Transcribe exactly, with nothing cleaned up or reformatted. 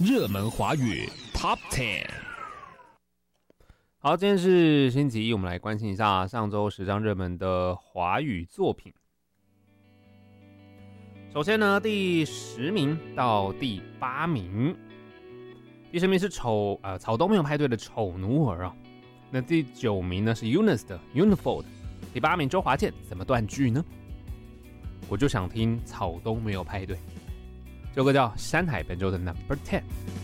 热门华语 Top 十。 好，今天是星期一，我们来关心一下上周十张热门的华语作品。首先呢，第十名到第八名，第十名是丑呃草东没有派对的丑奴儿啊。那第九名呢是 Eunice 的 Unifold， 第八名周华健怎么断句呢？我就想听草东没有派对，这首歌叫山海本周的 Number Ten。